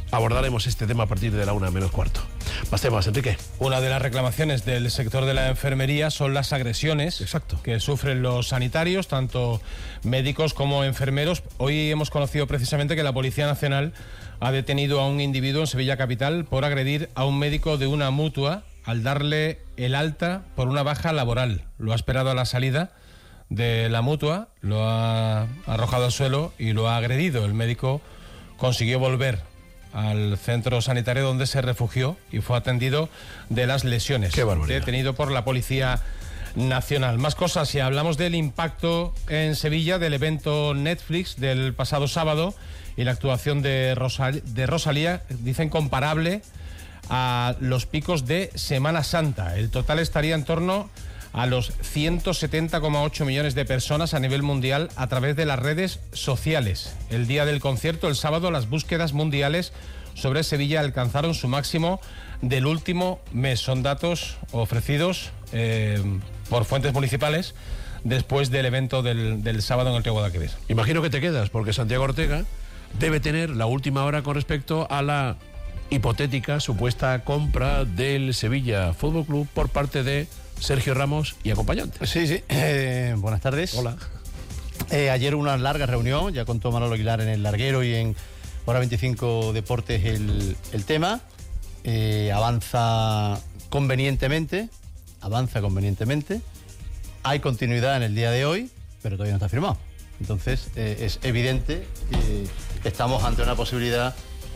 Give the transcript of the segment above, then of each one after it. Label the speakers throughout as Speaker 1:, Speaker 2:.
Speaker 1: Abordaremos este tema a partir de la 1:45. Más temas, Enrique.
Speaker 2: Una de las reclamaciones del sector de la enfermería son las agresiones que sufren los sanitarios, tanto médicos como enfermeros. Hoy hemos conocido precisamente que la Policía Nacional ha detenido a un individuo en Sevilla capital por agredir a un médico de una mutua al darle el alta por una baja laboral. Lo ha esperado a la salida de la mutua, lo ha arrojado al suelo y lo ha agredido. El médico consiguió volver al centro sanitario donde se refugió y fue atendido de las lesiones.
Speaker 1: Qué barbaridad.
Speaker 2: Detenido por la Policía Nacional. Más cosas, si hablamos del impacto en Sevilla del evento Netflix del pasado sábado y la actuación de Rosalía, dicen comparable a los picos de Semana Santa. El total estaría en torno a los 170,8 millones de personas a nivel mundial a través de las redes sociales. El día del concierto, el sábado, las búsquedas mundiales sobre Sevilla alcanzaron su máximo del último mes. Son datos ofrecidos por fuentes municipales después del evento del sábado en el Río Guadalquivir.
Speaker 1: Imagino que te quedas, porque Santiago Ortega debe tener la última hora con respecto a la hipotética supuesta compra del Sevilla Fútbol Club por parte de Sergio Ramos y acompañantes.
Speaker 3: Sí. Buenas tardes.
Speaker 1: Hola.
Speaker 3: Ayer una larga reunión, ya contó Manolo Aguilar en El Larguero y en Hora 25 Deportes el tema. Avanza convenientemente. Hay continuidad en el día de hoy, pero todavía no está firmado. Entonces, es evidente que estamos ante una posibilidad.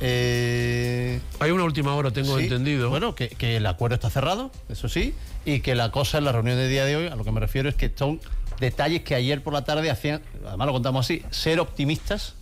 Speaker 1: Hay una última hora, tengo entendido.
Speaker 3: Bueno, que el acuerdo está cerrado, eso sí, y que la cosa en la reunión del día de hoy, a lo que me refiero es que son detalles que ayer por la tarde hacían, además lo contamos así, ser optimistas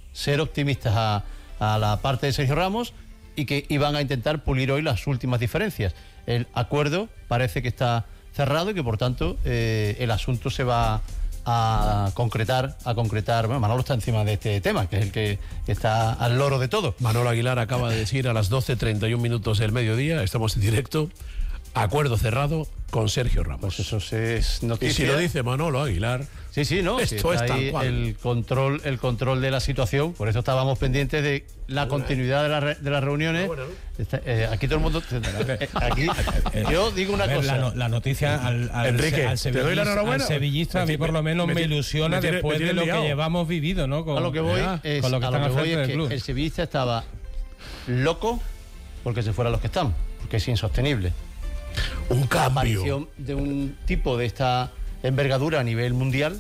Speaker 3: a la parte de Sergio Ramos y que iban a intentar pulir hoy las últimas diferencias. El acuerdo parece que está cerrado y que por tanto el asunto se va a concretar. Bueno, Manolo está encima de este tema, que es el que está al loro de todo.
Speaker 1: Manolo Aguilar acaba de decir a las 12:31 del mediodía, estamos en directo, acuerdo cerrado con Sergio Ramos.
Speaker 3: Pues eso es noticia.
Speaker 1: Y si lo dice Manolo Aguilar,
Speaker 3: no,
Speaker 1: esto es tal cual.
Speaker 3: El control de la situación, por eso estábamos pendientes de la continuidad de las reuniones. Aquí todo el mundo. Aquí, yo digo una cosa.
Speaker 2: La noticia
Speaker 1: Enrique,
Speaker 2: al sevillista, a mí por lo menos me ilusiona después de lo que llevamos vivido, ¿no?
Speaker 3: A lo que voy es
Speaker 2: que
Speaker 3: el sevillista estaba loco porque se fueran los que están, porque es insostenible.
Speaker 1: Un cambio.
Speaker 3: La aparición de un tipo de esta envergadura a nivel mundial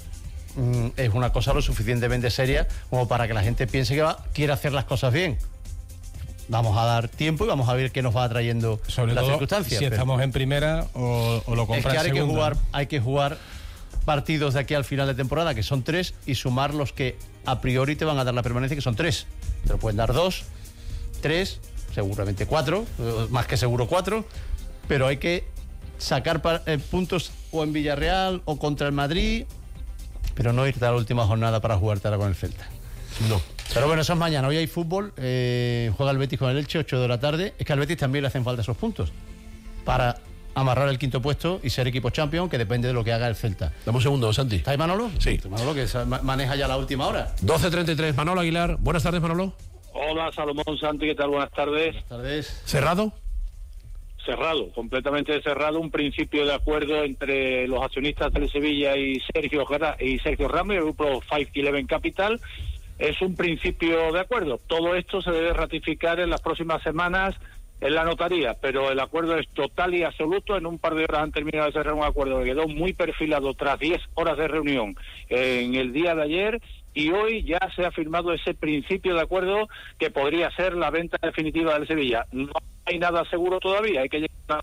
Speaker 3: es una cosa lo suficientemente seria como para que la gente piense que quiere hacer las cosas bien. Vamos a dar tiempo y vamos a ver qué nos va trayendo
Speaker 2: sobre
Speaker 3: las
Speaker 2: todo
Speaker 3: circunstancias.
Speaker 2: Si estamos en primera o lo compras en segunda.
Speaker 3: Hay que jugar partidos de aquí al final de temporada, que son 3, y sumar los que a priori te van a dar la permanencia, que son 3. Te lo pueden dar 2, 3, seguramente 4, más que seguro 4, pero hay que sacar puntos o en Villarreal o contra el Madrid, pero no irte a la última jornada para jugártela con el Celta.
Speaker 1: No.
Speaker 3: Pero bueno, eso es mañana. Hoy hay fútbol, juega el Betis con el Elche, 8 de la tarde. Es que al Betis también le hacen falta esos puntos para amarrar el quinto puesto y ser equipo champion, que depende de lo que haga el Celta.
Speaker 1: Dame un segundo, Santi.
Speaker 3: ¿Está ahí Manolo?
Speaker 1: Sí.
Speaker 3: Manolo, que maneja ya la última hora.
Speaker 1: 12:33, Manolo Aguilar. Buenas tardes, Manolo.
Speaker 4: Hola, Salomón, Santi, ¿qué tal? Buenas tardes.
Speaker 3: Buenas tardes.
Speaker 1: ¿Cerrado?
Speaker 4: Cerrado, completamente cerrado, un principio de acuerdo entre los accionistas del Sevilla y Sergio Ramos, el grupo 511 Capital. Es un principio de acuerdo. Todo esto se debe ratificar en las próximas semanas en la notaría, pero el acuerdo es total y absoluto. En un par de horas han terminado de cerrar un acuerdo que quedó muy perfilado tras 10 horas de reunión en el día de ayer, y hoy ya se ha firmado ese principio de acuerdo que podría ser la venta definitiva del Sevilla. No hay nada seguro todavía, hay que llegar.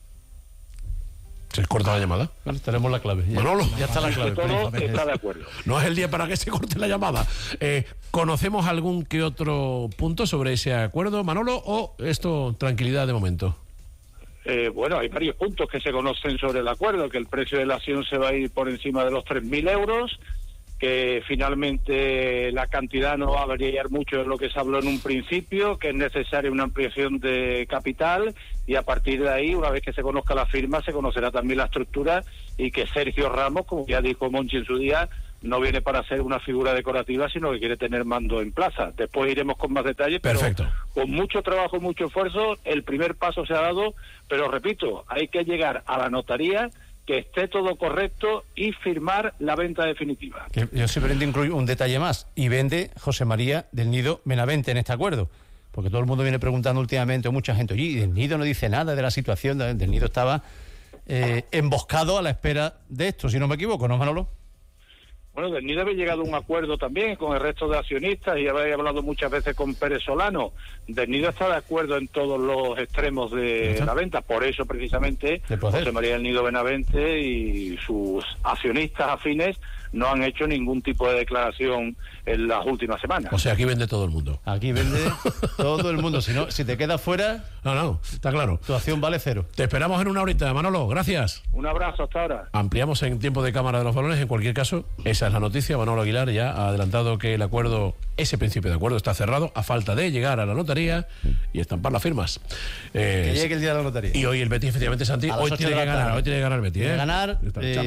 Speaker 1: ¿Se corta la llamada?
Speaker 3: Bueno, tenemos la clave.
Speaker 1: Manolo.
Speaker 3: Ya está la clave.
Speaker 4: Todo está de acuerdo.
Speaker 1: No es el día para que se corte la llamada. ¿Conocemos algún que otro punto sobre ese acuerdo, Manolo, o esto tranquilidad de momento?
Speaker 4: Bueno, hay varios puntos que se conocen sobre el acuerdo, que el precio de la acción se va a ir por encima de los 3.000 euros, que finalmente la cantidad no va a variar mucho de lo que se habló en un principio, que es necesaria una ampliación de capital, y a partir de ahí, una vez que se conozca la firma, se conocerá también la estructura, y que Sergio Ramos, como ya dijo Monchi en su día, no viene para ser una figura decorativa, sino que quiere tener mando en plaza. Después iremos con más detalles, pero
Speaker 1: perfecto.
Speaker 4: Con mucho trabajo, mucho esfuerzo, el primer paso se ha dado, pero repito, hay que llegar a la notaría, que esté todo correcto y firmar la venta definitiva.
Speaker 3: Yo simplemente incluyo un detalle más, y vende José María del Nido Benavente en este acuerdo, porque todo el mundo viene preguntando últimamente, o mucha gente, oye, Del Nido no dice nada de la situación, Del Nido estaba emboscado a la espera de esto, si no me equivoco, ¿no, Manolo?
Speaker 4: Bueno, Del Nido había llegado a un acuerdo también con el resto de accionistas y había hablado muchas veces con Pérez Solano. Del Nido está de acuerdo en todos los extremos de la venta, por eso precisamente José María del Nido Benavente y sus accionistas afines no han hecho ningún tipo de declaración en las últimas semanas.
Speaker 1: O sea, aquí vende todo el mundo.
Speaker 3: Aquí vende todo el mundo. Si te quedas fuera...
Speaker 1: No, está claro.
Speaker 3: Tu acción vale 0.
Speaker 1: Te esperamos en una horita, Manolo. Gracias.
Speaker 4: Un abrazo, hasta ahora.
Speaker 1: Ampliamos en tiempo de cámara de los balones. En cualquier caso, esa es la noticia. Manolo Aguilar ya ha adelantado que el acuerdo, ese principio de acuerdo está cerrado a falta de llegar a la notaría y estampar las firmas.
Speaker 3: Que llegue el día de la notaría.
Speaker 1: Y hoy el Betis, efectivamente, Santi, hoy tiene que ganar. Hoy tiene que ganar el Betis.
Speaker 3: Tiene que ganar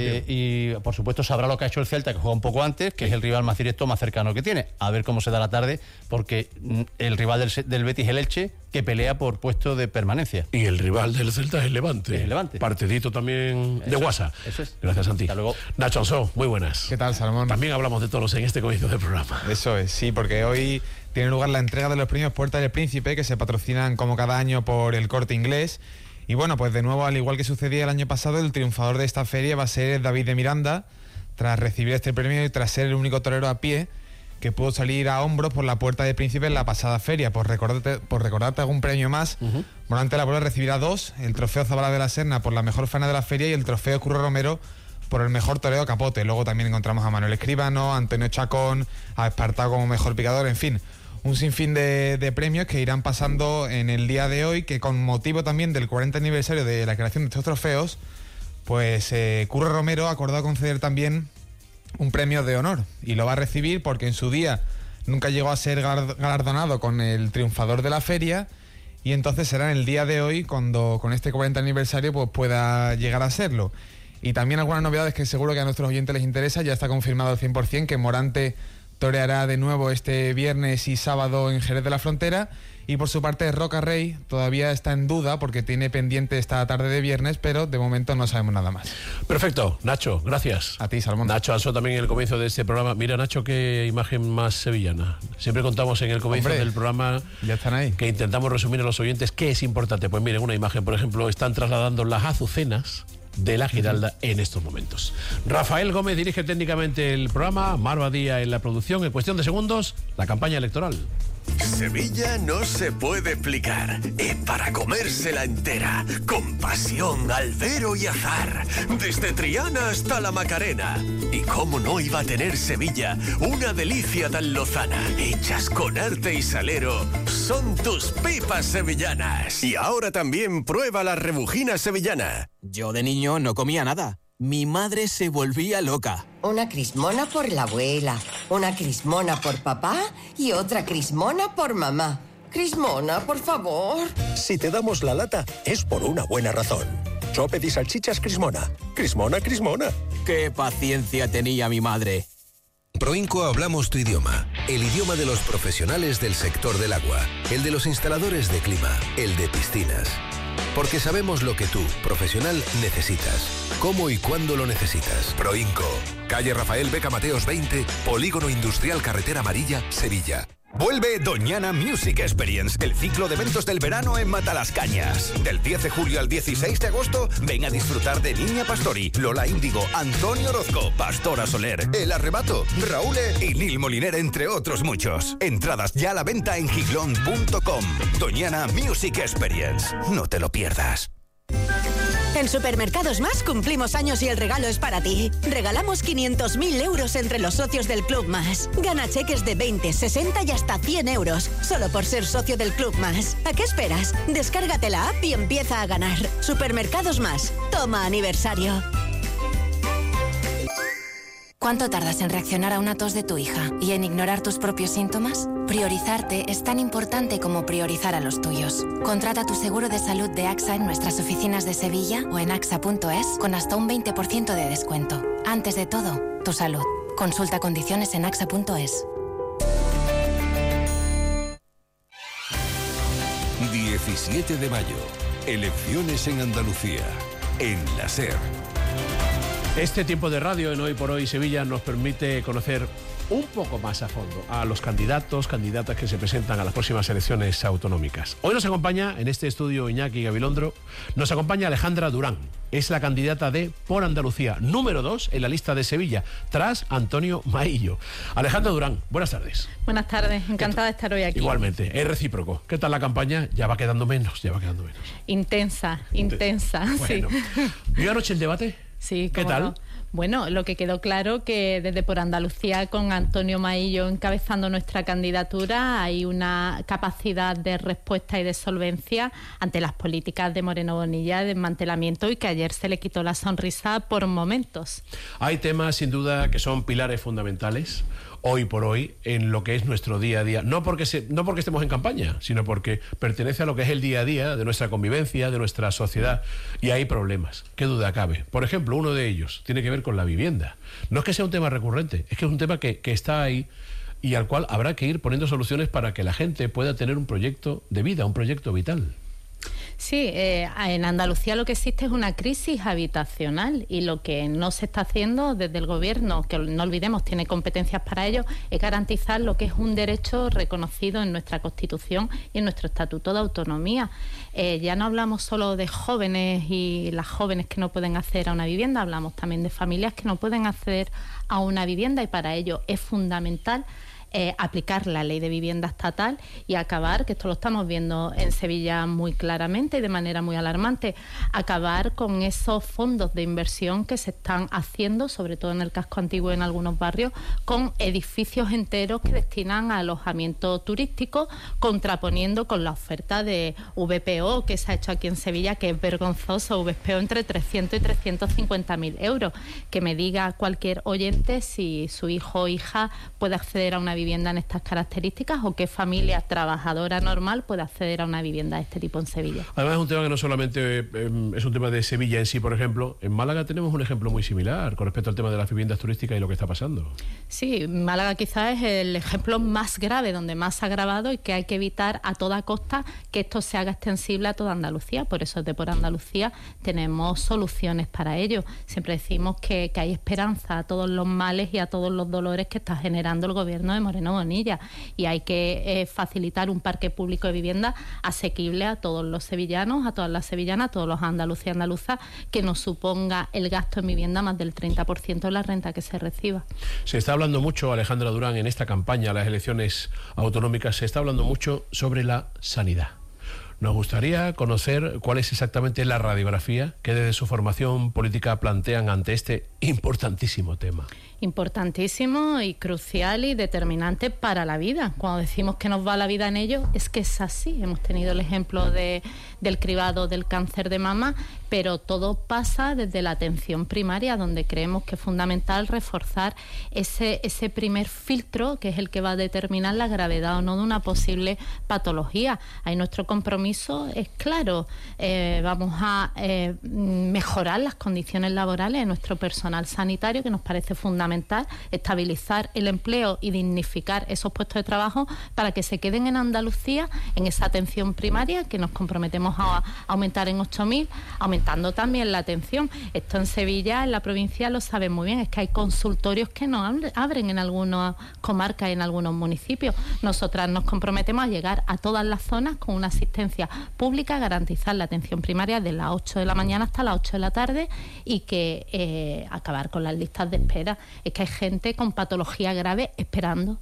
Speaker 3: y, por supuesto, sabrá lo que ha hecho el Celta, que juega un poco antes, que es el rival más directo, más cercano que tiene. A ver cómo se da la tarde, porque el rival del Betis es el Elche, que pelea por puesto de permanencia.
Speaker 1: Y el rival del Celta es el Levante.
Speaker 3: Es el Levante.
Speaker 1: Partidito también de WhatsApp.
Speaker 3: Eso es.
Speaker 1: Gracias, Santi.
Speaker 3: Hasta luego.
Speaker 1: Nacho Ansó, muy buenas.
Speaker 5: ¿Qué tal, Salomón?
Speaker 1: También hablamos de toros en este comienzo del programa.
Speaker 5: Eso es, sí, porque hoy tiene lugar la entrega de los premios Puerta del Príncipe, que se patrocinan como cada año por el Corte Inglés. Y bueno, pues de nuevo, al igual que sucedía el año pasado, el triunfador de esta feria va a ser David de Miranda, tras recibir este premio y tras ser el único torero a pie que pudo salir a hombros por la Puerta del Príncipe en la pasada feria. Por recordarte algún premio más, Morante La Bola recibirá 2, el trofeo Zabala de la Serna por la mejor faena de la feria y el trofeo Curro Romero por el mejor toreo Capote. Luego también encontramos a Manuel Escribano, a Antonio Chacón, a Espartaco como mejor picador, en fin, un sinfín de premios que irán pasando en el día de hoy, que con motivo también del 40 aniversario de la creación de estos trofeos, pues Curro Romero ha acordado conceder también un premio de honor, y lo va a recibir porque en su día nunca llegó a ser galardonado con el triunfador de la feria, y entonces será en el día de hoy cuando con este 40 aniversario pues pueda llegar a serlo. Y también algunas novedades que seguro que a nuestros oyentes les interesa. Ya está confirmado al 100% que Morante toreará de nuevo este viernes y sábado en Jerez de la Frontera. Y por su parte Roca Rey todavía está en duda porque tiene pendiente esta tarde de viernes, pero de momento no sabemos nada más.
Speaker 1: Perfecto, Nacho, gracias.
Speaker 5: A ti, Salmón.
Speaker 1: Nacho Ansó también en el comienzo de este programa. Mira, Nacho, qué imagen más sevillana. Siempre contamos en el comienzo del programa,
Speaker 5: ya están ahí,
Speaker 1: que intentamos resumir a los oyentes qué es importante. Pues miren, una imagen, por ejemplo, están trasladando las azucenas de la Giralda en estos momentos. Rafael Gómez dirige técnicamente el programa, Mar Badía en la producción. En cuestión de segundos, la campaña electoral.
Speaker 6: Sevilla no se puede explicar. Es para comérsela entera. Con pasión, albero y azar. Desde Triana hasta la Macarena. Y cómo no iba a tener Sevilla una delicia tan lozana. Hechas con arte y salero. Son tus pipas sevillanas. Y ahora también prueba la rebujina sevillana.
Speaker 7: Yo de niño no comía nada. Mi madre se volvía loca.
Speaker 8: Una crismona por la abuela, una crismona por papá y otra crismona por mamá. Crismona, por favor.
Speaker 9: Si te damos la lata, es por una buena razón. Soped y salchichas Crismona. Crismona, Crismona.
Speaker 7: ¡Qué paciencia tenía mi madre!
Speaker 10: Proinco hablamos tu idioma, el idioma de los profesionales del sector del agua, el de los instaladores de clima, el de piscinas. Porque sabemos lo que tú, profesional, necesitas. ¿Cómo y cuándo lo necesitas? Proinco. Calle Rafael Beca Mateos 20, Polígono Industrial Carretera Amarilla, Sevilla.
Speaker 11: Vuelve Doñana Music Experience, el ciclo de eventos del verano en Matalascañas. Del 10 de julio al 16 de agosto, ven a disfrutar de Niña Pastori, Lola Índigo, Antonio Orozco, Pastora Soler, El Arrebato, Raúl y Lil Moliner, entre otros muchos. Entradas ya a la venta en giglón.com. Doñana Music Experience. No te lo pierdas.
Speaker 12: En Supermercados Más cumplimos años y el regalo es para ti. Regalamos 500.000 euros entre los socios del Club Más. Gana cheques de 20, 60 y hasta 100 euros. Solo por ser socio del Club Más. ¿A qué esperas? Descárgate la app y empieza a ganar. Supermercados Más. Toma aniversario.
Speaker 13: ¿Cuánto tardas en reaccionar a una tos de tu hija y en ignorar tus propios síntomas? Priorizarte es tan importante como priorizar a los tuyos. Contrata tu seguro de salud de AXA en nuestras oficinas de Sevilla o en axa.es con hasta un 20% de descuento. Antes de todo, tu salud. Consulta condiciones en axa.es.
Speaker 11: 17 de mayo. Elecciones en Andalucía. En la SER.
Speaker 1: Este tiempo de radio en Hoy por Hoy Sevilla nos permite conocer un poco más a fondo a los candidatas que se presentan a las próximas elecciones autonómicas. Hoy nos acompaña en este estudio Iñaki Gabilondro, nos acompaña Alejandra Durán. Es la candidata de Por Andalucía, número 2 en la lista de Sevilla, tras Antonio Maillo. Alejandra Durán, buenas tardes.
Speaker 14: Buenas tardes, encantada de estar hoy aquí.
Speaker 1: Igualmente, es recíproco. ¿Qué tal la campaña? Ya va quedando menos.
Speaker 14: Intensa,
Speaker 1: bueno.
Speaker 14: sí.
Speaker 1: ¿Vio anoche el debate?
Speaker 14: Sí,
Speaker 1: ¿qué tal?
Speaker 14: No. Bueno, lo que quedó claro que desde Por Andalucía, con Antonio Maillo encabezando nuestra candidatura, hay una capacidad de respuesta y de solvencia ante las políticas de Moreno Bonilla de desmantelamiento, y que ayer se le quitó la sonrisa por momentos.
Speaker 1: Hay temas sin duda que son pilares fundamentales hoy por hoy en lo que es nuestro día a día, no porque estemos en campaña, sino porque pertenece a lo que es el día a día de nuestra convivencia, de nuestra sociedad, y hay problemas, qué duda cabe. Por ejemplo, uno de ellos tiene que ver con la vivienda. No es que sea un tema recurrente, es que es un tema que está ahí y al cual habrá que ir poniendo soluciones para que la gente pueda tener un proyecto de vida, un proyecto vital.
Speaker 14: Sí, en Andalucía lo que existe es una crisis habitacional, y lo que no se está haciendo desde el Gobierno, que no olvidemos tiene competencias para ello, es garantizar lo que es un derecho reconocido en nuestra Constitución y en nuestro Estatuto de Autonomía. Ya no hablamos solo de jóvenes y las jóvenes que no pueden acceder a una vivienda, hablamos también de familias que no pueden acceder a una vivienda, y para ello es fundamental aplicar la ley de vivienda estatal y acabar, que esto lo estamos viendo en Sevilla muy claramente y de manera muy alarmante, acabar con esos fondos de inversión que se están haciendo, sobre todo en el casco antiguo y en algunos barrios, con edificios enteros que destinan a alojamiento turístico, contraponiendo con la oferta de VPO que se ha hecho aquí en Sevilla, que es vergonzoso, VPO entre 300 y 350.000 euros. Que me diga cualquier oyente si su hijo o hija puede acceder a una vivienda en estas características, o qué familia trabajadora normal puede acceder a una vivienda de este tipo en Sevilla.
Speaker 1: Además, es un tema que no solamente es un tema de Sevilla en sí. Por ejemplo, en Málaga tenemos un ejemplo muy similar con respecto al tema de las viviendas turísticas y lo que está pasando.
Speaker 14: Sí, Málaga quizás es el ejemplo más grave, donde más se ha agravado, y que hay que evitar a toda costa que esto se haga extensible a toda Andalucía. Por eso desde Por Andalucía tenemos soluciones para ello. Siempre decimos que hay esperanza a todos los males y a todos los dolores que está generando el Gobierno de Moreno Bonilla, y hay que facilitar un parque público de vivienda asequible a todos los sevillanos, a todas las sevillanas, a todos los andaluces y andaluzas, que no suponga el gasto en vivienda más del 30% de la renta que se reciba.
Speaker 1: Se está hablando mucho, Alejandra Durán, en esta campaña, las elecciones autonómicas, se está hablando mucho sobre la sanidad. Nos gustaría conocer cuál es exactamente la radiografía que desde su formación política plantean ante este importantísimo tema.
Speaker 14: Importantísimo y crucial y determinante para la vida. Cuando decimos que nos va la vida en ello, es que es así. Hemos tenido el ejemplo del cribado del cáncer de mama, pero todo pasa desde la atención primaria, donde creemos que es fundamental reforzar ese primer filtro, que es el que va a determinar la gravedad o no de una posible patología. Ahí nuestro compromiso es claro. Vamos a mejorar las condiciones laborales de nuestro personal sanitario, que nos parece fundamental, estabilizar el empleo y dignificar esos puestos de trabajo para que se queden en Andalucía, en esa atención primaria que nos comprometemos a aumentar en 8.000, aumentando también la atención. Esto en Sevilla, en la provincia, lo saben muy bien, es que hay consultorios que no abren en algunas comarcas y en algunos municipios. Nosotras nos comprometemos a llegar a todas las zonas con una asistencia pública, garantizar la atención primaria de las 8 de la mañana hasta las 8 de la tarde, y que acabar con las listas de espera. Es que hay gente con patología grave esperando.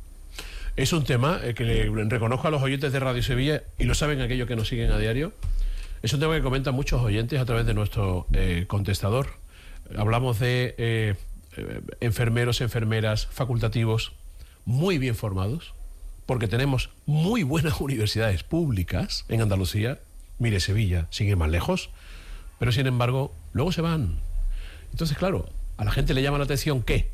Speaker 1: Es un tema que le reconozco a los oyentes de Radio Sevilla, y lo saben aquellos que nos siguen a diario. Es un tema que comentan muchos oyentes a través de nuestro contestador. Hablamos de enfermeros, enfermeras, facultativos muy bien formados, porque tenemos muy buenas universidades públicas en Andalucía. Mire, Sevilla, sin ir más lejos, pero sin embargo, luego se van. Entonces, claro, a la gente le llama la atención que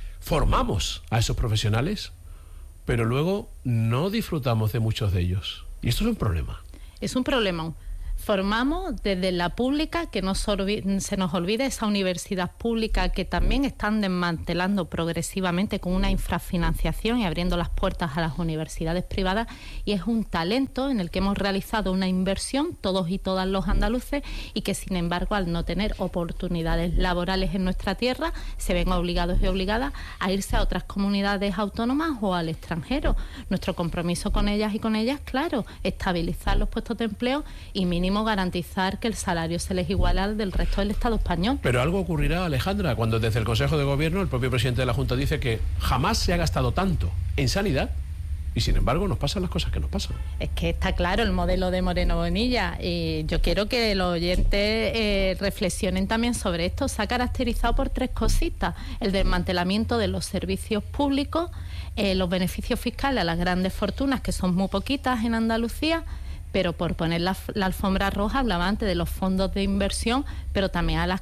Speaker 1: formamos a esos profesionales, pero luego no disfrutamos de muchos de ellos. Y esto es un problema.
Speaker 14: Es un problema. Formamos desde la pública, que no se nos olvide esa universidad pública que también están desmantelando progresivamente con una infrafinanciación y abriendo las puertas a las universidades privadas, y es un talento en el que hemos realizado una inversión todos y todas los andaluces, y que sin embargo, al no tener oportunidades laborales en nuestra tierra, se ven obligados y obligadas a irse a otras comunidades autónomas o al extranjero. Nuestro compromiso con ellas y con ellas, claro, estabilizar los puestos de empleo y mínimo garantizar que el salario se les iguala al del resto del Estado español.
Speaker 1: Pero algo ocurrirá, Alejandra, cuando desde el Consejo de Gobierno el propio presidente de la Junta dice que jamás se ha gastado tanto en sanidad y sin embargo nos pasan las cosas que nos pasan.
Speaker 14: Es que está claro el modelo de Moreno Bonilla, y yo quiero que los oyentes reflexionen también sobre esto. Se ha caracterizado por 3 cositas: el desmantelamiento de los servicios públicos, los beneficios fiscales a las grandes fortunas, que son muy poquitas en Andalucía, pero por poner la alfombra roja, hablaba antes de los fondos de inversión, pero también a las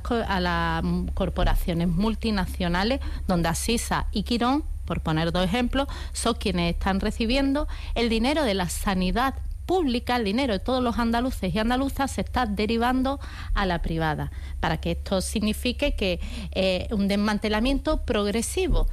Speaker 14: corporaciones multinacionales, donde Asisa y Quirón, por poner 2 ejemplos, son quienes están recibiendo el dinero de la sanidad pública, el dinero de todos los andaluces y andaluzas se está derivando a la privada, para que esto signifique que un desmantelamiento progresivo.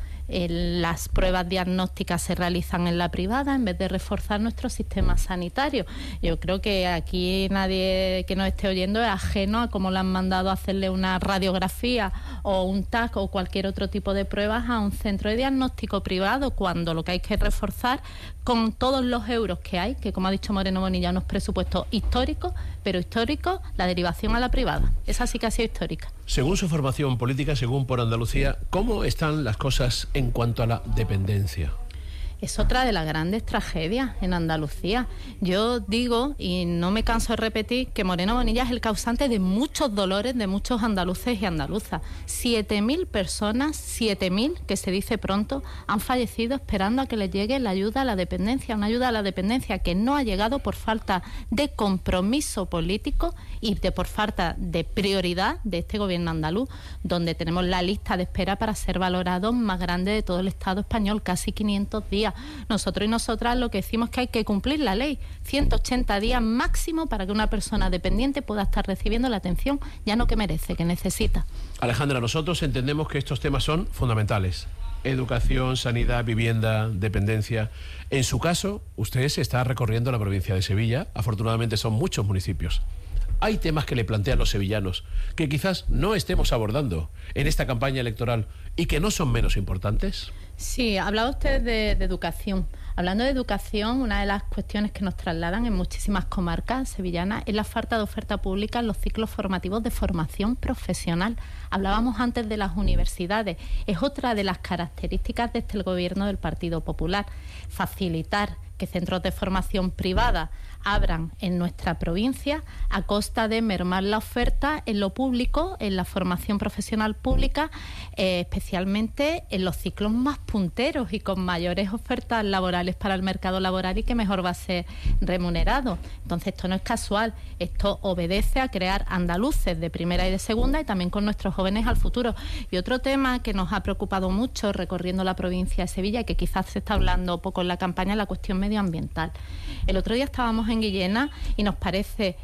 Speaker 14: Las pruebas diagnósticas se realizan en la privada en vez de reforzar nuestro sistema sanitario. Yo creo que aquí nadie que nos esté oyendo es ajeno a cómo le han mandado a hacerle una radiografía o un TAC o cualquier otro tipo de pruebas a un centro de diagnóstico privado, cuando lo que hay que reforzar con todos los euros que hay, que como ha dicho Moreno Bonilla, unos presupuestos históricos, pero históricos, la derivación a la privada. Esa sí que ha sido histórica.
Speaker 1: Según su formación política, según Por Andalucía, ¿cómo están las cosas en cuanto a la dependencia?
Speaker 14: Es otra de las grandes tragedias en Andalucía. Yo digo, y no me canso de repetir, que Moreno Bonilla es el causante de muchos dolores de muchos andaluces y andaluzas. 7.000 personas, 7.000, que se dice pronto, han fallecido esperando a que les llegue la ayuda a la dependencia. Una ayuda a la dependencia que no ha llegado por falta de compromiso político y por falta de prioridad de este gobierno andaluz, donde tenemos la lista de espera para ser valorados más grande de todo el Estado español, casi 500 días. Nosotros y nosotras lo que decimos es que hay que cumplir la ley, 180 días máximo para que una persona dependiente pueda estar recibiendo la atención ya no que merece, que necesita.
Speaker 1: Alejandra, nosotros entendemos que estos temas son fundamentales: educación, sanidad, vivienda, dependencia. En su caso, usted se está recorriendo la provincia de Sevilla, afortunadamente son muchos municipios. Hay temas que le plantean los sevillanos que quizás no estemos abordando en esta campaña electoral y que no son menos importantes.
Speaker 14: Sí, hablaba usted de educación. Hablando de educación, una de las cuestiones que nos trasladan en muchísimas comarcas sevillanas es la falta de oferta pública en los ciclos formativos de formación profesional. Hablábamos antes de las universidades. Es otra de las características de este gobierno del Partido Popular: facilitar que centros de formación privada abran en nuestra provincia a costa de mermar la oferta en lo público, en la formación profesional pública, especialmente en los ciclos más punteros y con mayores ofertas laborales para el mercado laboral y que mejor va a ser remunerado. Entonces esto no es casual, esto obedece a crear andaluces de primera y de segunda y también con nuestros jóvenes al futuro. Y otro tema que nos ha preocupado mucho recorriendo la provincia de Sevilla y que quizás se está hablando poco en la campaña, es la cuestión medioambiental. El otro día estábamos en Guillena y nos parece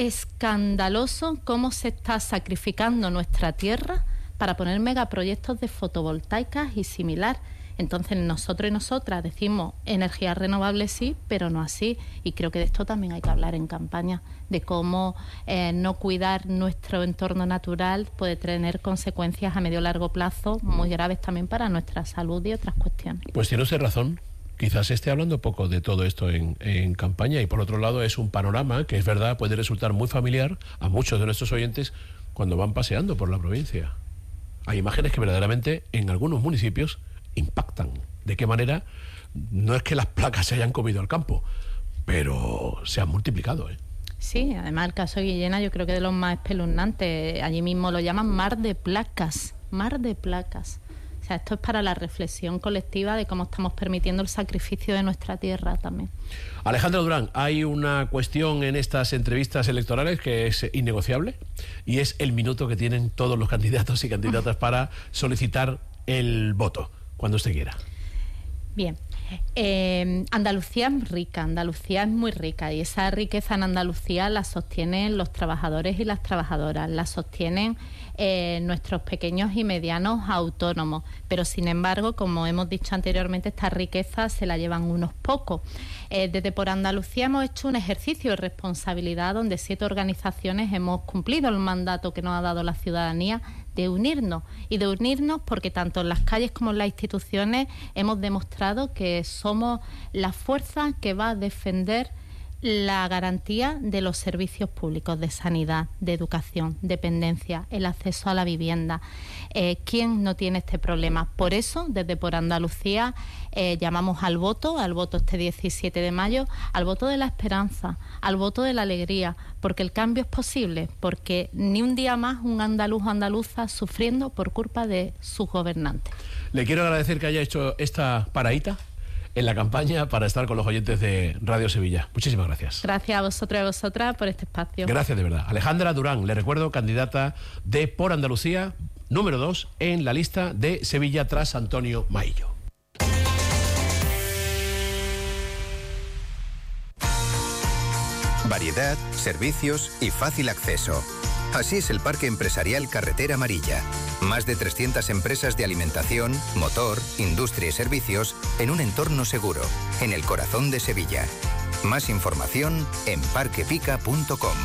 Speaker 14: escandaloso cómo se está sacrificando nuestra tierra para poner megaproyectos de fotovoltaicas y similar. Entonces nosotros y nosotras decimos energías renovables sí, pero no así, y creo que de esto también hay que hablar en campaña, de cómo no cuidar nuestro entorno natural puede tener consecuencias a medio y largo plazo muy graves también para nuestra salud y otras cuestiones.
Speaker 1: Pues tiene usted razón. Quizás esté hablando poco de todo esto en campaña, y por otro lado es un panorama que es verdad puede resultar muy familiar a muchos de nuestros oyentes cuando van paseando por la provincia. Hay imágenes que verdaderamente en algunos municipios impactan. ¿De qué manera? No es que las placas se hayan comido al campo, pero se han multiplicado, ¿eh?
Speaker 14: Sí, además el caso de Guillena yo creo que de los más espeluznantes. Allí mismo lo llaman mar de placas, mar de placas. O sea, esto es para la reflexión colectiva de cómo estamos permitiendo el sacrificio de nuestra tierra también.
Speaker 1: Alejandra Durán, hay una cuestión en estas entrevistas electorales que es innegociable y es el minuto que tienen todos los candidatos y candidatas para solicitar el voto, cuando usted quiera.
Speaker 14: Bien, Andalucía es rica, Andalucía es muy rica, y esa riqueza en Andalucía la sostienen los trabajadores y las trabajadoras, la sostienen nuestros pequeños y medianos autónomos, pero sin embargo, como hemos dicho anteriormente, esta riqueza se la llevan unos pocos. Desde Por Andalucía hemos hecho un ejercicio de responsabilidad donde 7 organizaciones hemos cumplido el mandato que nos ha dado la ciudadanía de unirnos, y de unirnos porque tanto en las calles como en las instituciones hemos demostrado que somos la fuerza que va a defender la garantía de los servicios públicos de sanidad, de educación, dependencia, el acceso a la vivienda. ¿Quién no tiene este problema? Por eso, desde Por Andalucía, llamamos al voto este 17 de mayo, al voto de la esperanza, al voto de la alegría, porque el cambio es posible, porque ni un día más un andaluz o andaluza sufriendo por culpa de sus gobernantes.
Speaker 1: Le quiero agradecer que haya hecho esta paradita en la campaña para estar con los oyentes de Radio Sevilla. Muchísimas gracias.
Speaker 14: Gracias a vosotros y a vosotras por este espacio.
Speaker 1: Gracias de verdad. Alejandra Durán, le recuerdo, candidata de Por Andalucía, número 2 en la lista de Sevilla tras Antonio Maillo.
Speaker 10: Variedad, servicios y fácil acceso. Así es el Parque Empresarial Carretera Amarilla. Más de 300 empresas de alimentación, motor, industria y servicios en un entorno seguro, en el corazón de Sevilla. Más información en parquepica.com.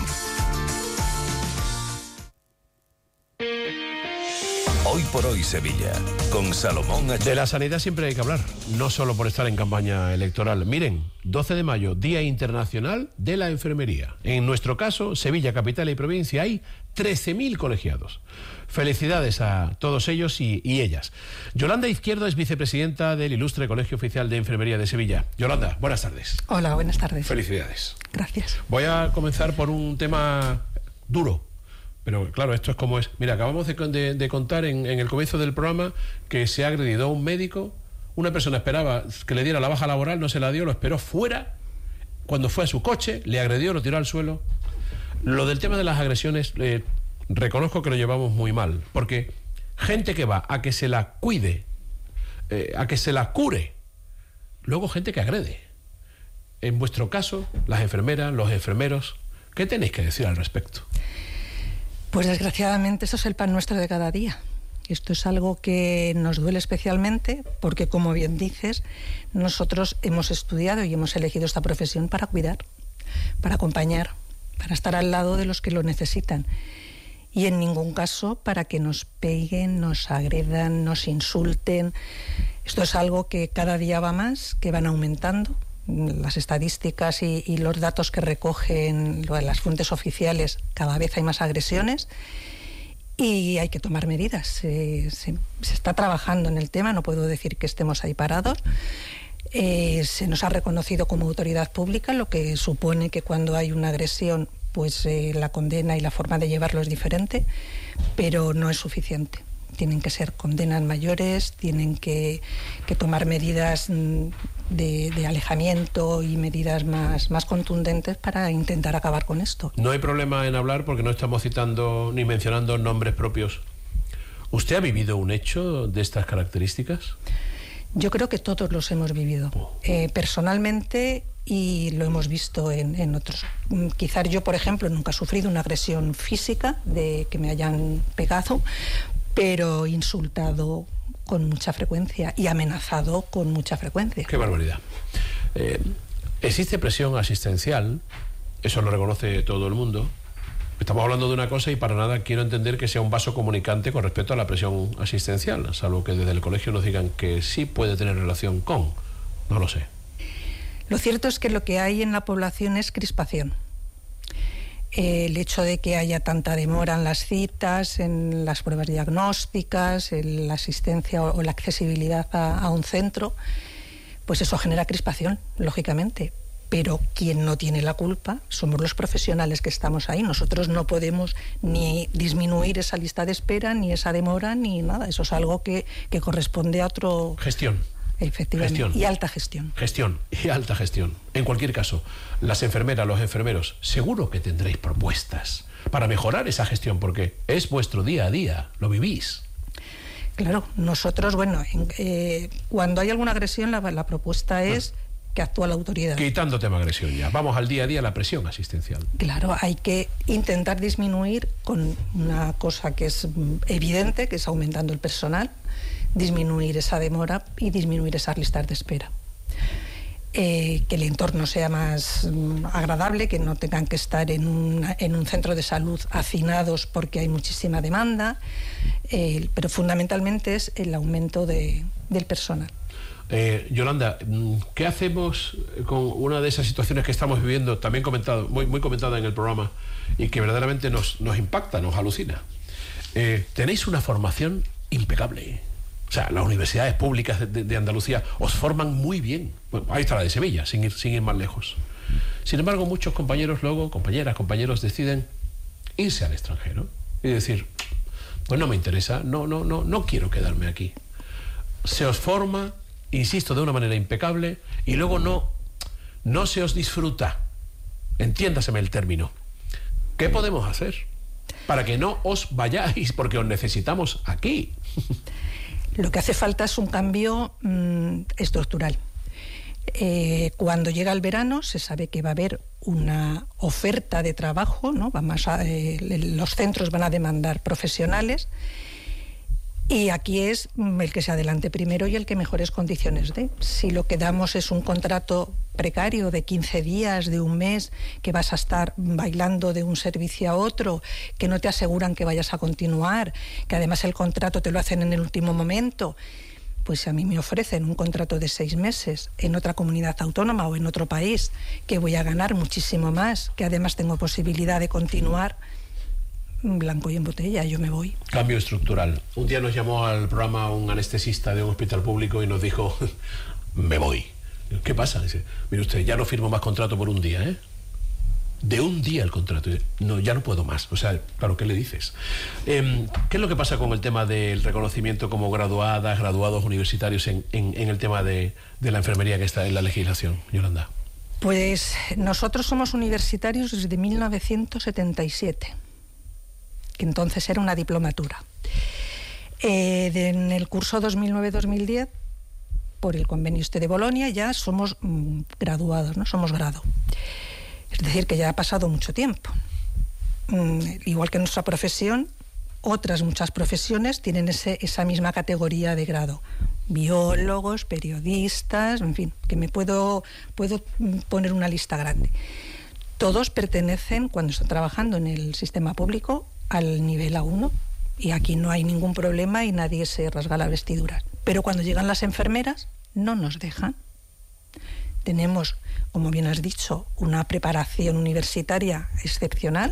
Speaker 11: Hoy por hoy Sevilla, con Salomón H.
Speaker 1: De la sanidad siempre hay que hablar, no solo por estar en campaña electoral. Miren, 12 de mayo, Día Internacional de la Enfermería. En nuestro caso, Sevilla, capital y provincia, hay 13.000 colegiados. Felicidades a todos ellos y ellas. Yolanda Izquierdo es vicepresidenta del Ilustre Colegio Oficial de Enfermería de Sevilla. Yolanda, buenas tardes.
Speaker 15: Hola, buenas tardes.
Speaker 1: Felicidades.
Speaker 15: Gracias.
Speaker 1: Voy a comenzar por un tema duro. Pero claro, esto es como es. Mira, acabamos de contar en el comienzo del programa que se ha agredido a un médico. Una persona esperaba que le diera la baja laboral, no se la dio, lo esperó fuera. Cuando fue a su coche, le agredió, lo tiró al suelo. Lo del tema de las agresiones, reconozco que lo llevamos muy mal. Porque gente que va a que se la cuide, a que se la cure, luego gente que agrede. En vuestro caso, las enfermeras, los enfermeros, ¿qué tenéis que decir al respecto?
Speaker 15: Pues desgraciadamente eso es el pan nuestro de cada día. Esto es algo que nos duele especialmente porque, como bien dices, nosotros hemos estudiado y hemos elegido esta profesión para cuidar, para acompañar, para estar al lado de los que lo necesitan. Y en ningún caso para que nos peguen, nos agredan, nos insulten. Esto es algo que cada día va más, que van aumentando. Las estadísticas y los datos que recogen las fuentes oficiales, cada vez hay más agresiones y hay que tomar medidas. Se está trabajando en el tema, no puedo decir que estemos ahí parados. Se nos ha reconocido como autoridad pública, lo que supone que cuando hay una agresión, pues la condena y la forma de llevarlo es diferente, pero no es suficiente. Tienen que ser condenas mayores, tienen que tomar medidas de alejamiento y medidas más contundentes para intentar acabar con esto.
Speaker 1: No hay problema en hablar porque no estamos citando ni mencionando nombres propios. ¿Usted ha vivido un hecho de estas características?
Speaker 15: Yo creo que todos los hemos vivido, personalmente, y lo hemos visto en otros. Quizás yo, por ejemplo, nunca he sufrido una agresión física de que me hayan pegado, pero insultado con mucha frecuencia y amenazado con mucha frecuencia.
Speaker 1: ¡Qué barbaridad! Existe presión asistencial, eso lo reconoce todo el mundo. Estamos hablando de una cosa y para nada quiero entender que sea un vaso comunicante con respecto a la presión asistencial, salvo que desde el colegio nos digan que sí puede tener relación con. No lo sé.
Speaker 15: Lo cierto es que lo que hay en la población es crispación. El hecho de que haya tanta demora en las citas, en las pruebas diagnósticas, en la asistencia o la accesibilidad a un centro, pues eso genera crispación, lógicamente. Pero quien no tiene la culpa somos los profesionales que estamos ahí. Nosotros no podemos ni disminuir esa lista de espera, ni esa demora, ni nada. Eso es algo que corresponde a otro...
Speaker 1: Gestión.
Speaker 15: Efectivamente.
Speaker 1: Gestión.
Speaker 15: Y alta gestión.
Speaker 1: Gestión y alta gestión. En cualquier caso, las enfermeras, los enfermeros, seguro que tendréis propuestas para mejorar esa gestión, porque es vuestro día a día, lo vivís.
Speaker 15: Claro, nosotros, cuando hay alguna agresión, la propuesta es que actúa la autoridad.
Speaker 1: Quitando tema agresión ya, vamos al día a día, la presión asistencial.
Speaker 15: Claro, hay que intentar disminuir con una cosa que es evidente, que es aumentando el personal, disminuir esa demora y disminuir esas listas de espera. Que el entorno sea más agradable, que no tengan que estar en un centro de salud hacinados porque hay muchísima demanda, pero fundamentalmente es el aumento del personal.
Speaker 1: Yolanda, ¿qué hacemos con una de esas situaciones que estamos viviendo, también muy comentada en el programa, y que verdaderamente nos impacta, nos alucina? Tenéis una formación impecable. O sea, las universidades públicas de Andalucía os forman muy bien. Bueno, ahí está la de Sevilla, sin ir más lejos. Sin embargo, muchos compañeros luego, compañeros, deciden irse al extranjero y decir, pues no me interesa, no quiero quedarme aquí. Se os forma, insisto, de una manera impecable, y luego no se os disfruta. Entiéndaseme el término. ¿Qué podemos hacer para que no os vayáis? Porque os necesitamos aquí.
Speaker 15: Lo que hace falta es un cambio estructural. Cuando llega el verano se sabe que va a haber una oferta de trabajo, ¿no? Los centros van a demandar profesionales, y aquí es el que se adelante primero y el que mejores condiciones dé. Si lo que damos es un contrato precario de 15 días, de un mes, que vas a estar bailando de un servicio a otro, que no te aseguran que vayas a continuar, que además el contrato te lo hacen en el último momento, pues a mí me ofrecen un contrato de 6 meses en otra comunidad autónoma o en otro país, que voy a ganar muchísimo más, que además tengo posibilidad de continuar, blanco y en botella, yo me voy.
Speaker 1: Cambio estructural. Un día nos llamó al programa un anestesista de un hospital público y nos dijo, me voy. ¿Qué pasa? Dice, mire usted, ya no firmo más contrato por un día, ¿eh? De un día el contrato. No, ya no puedo más. O sea, claro, ¿qué le dices? ¿Qué es lo que pasa con el tema del reconocimiento como graduados universitarios en el tema de la enfermería que está en la legislación, Yolanda?
Speaker 15: Pues nosotros somos universitarios desde 1977. Que entonces era una diplomatura. En el curso 2009-2010, por el convenio de Bolonia, ya somos graduados, ¿no? Somos grado. Es decir, que ya ha pasado mucho tiempo. Igual que en nuestra profesión, otras muchas profesiones tienen esa misma categoría de grado. Biólogos, periodistas, en fin, que me puedo poner una lista grande. Todos pertenecen, cuando están trabajando en el sistema público, al nivel A1, y aquí no hay ningún problema y nadie se rasga las vestiduras. Pero cuando llegan las enfermeras, no nos dejan. Tenemos, como bien has dicho, una preparación universitaria excepcional.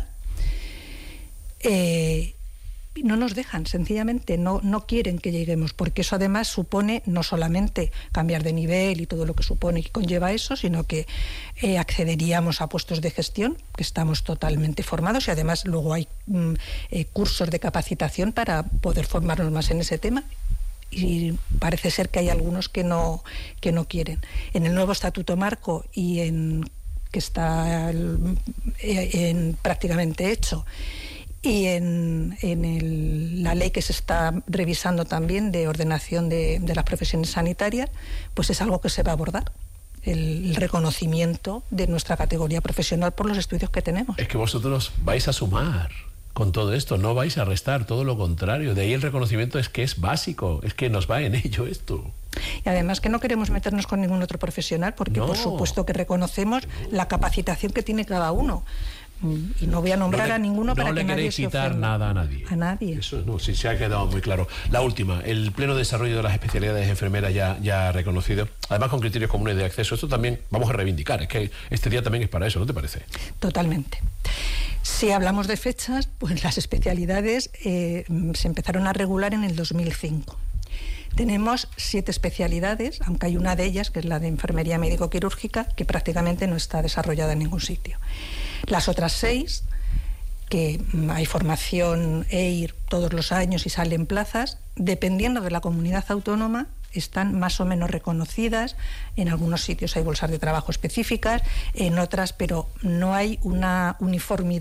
Speaker 15: No nos dejan, sencillamente no quieren que lleguemos, porque eso además supone no solamente cambiar de nivel y todo lo que supone y conlleva eso, sino que accederíamos a puestos de gestión, que estamos totalmente formados, y además luego hay cursos de capacitación para poder formarnos más en ese tema, y parece ser que hay algunos que no quieren. En el nuevo Estatuto Marco y que está prácticamente hecho, y en la ley que se está revisando también de ordenación de las profesiones sanitarias, pues es algo que se va a abordar, el reconocimiento de nuestra categoría profesional por los estudios que tenemos.
Speaker 1: Es que vosotros vais a sumar con todo esto, no vais a restar, todo lo contrario. De ahí el reconocimiento es que es básico, es que nos va en ello esto.
Speaker 15: Y además que no queremos meternos con ningún otro profesional, porque por supuesto que reconocemos la capacitación que tiene cada uno. Y no voy a nombrar a ninguno para que nadie se ofenda. No le queréis quitar nada a nadie. A nadie. Eso no, sí, se ha quedado muy claro. La última, el pleno desarrollo de las especialidades enfermeras ya reconocido, además con criterios comunes de acceso. Esto también vamos a reivindicar, es que este día también es para eso, ¿no te parece? Totalmente. Si hablamos de fechas, pues las especialidades se empezaron a regular en el 2005. Tenemos 7 especialidades, aunque hay una de ellas, que es la de enfermería médico-quirúrgica, que prácticamente no está desarrollada en ningún sitio. Las otras 6, que hay formación EIR todos los años y salen plazas, dependiendo de la comunidad autónoma, están más o menos reconocidas. En algunos sitios hay bolsas de trabajo específicas, en otras, pero no hay una uniformidad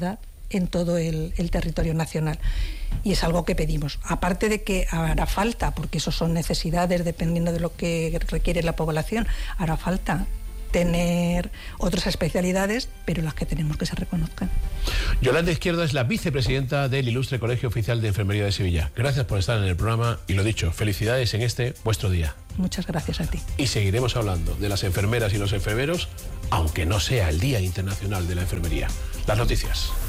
Speaker 15: en todo el territorio nacional. Y es algo que pedimos. Aparte de que hará falta, porque eso son necesidades dependiendo de lo que requiere la población, hará falta tener otras especialidades, pero las que tenemos que se reconozcan.
Speaker 1: Yolanda Izquierdo es la vicepresidenta del Ilustre Colegio Oficial de Enfermería de Sevilla. Gracias por estar en el programa y lo dicho, felicidades en este vuestro día.
Speaker 15: Muchas gracias a ti.
Speaker 1: Y seguiremos hablando de las enfermeras y los enfermeros, aunque no sea el Día Internacional de la Enfermería. Las noticias.